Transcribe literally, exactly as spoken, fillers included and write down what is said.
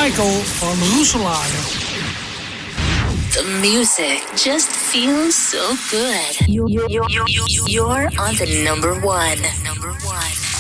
Michael van Roeselaar. The music just feels so good. You, you, you, you, you're on the number one. Number one.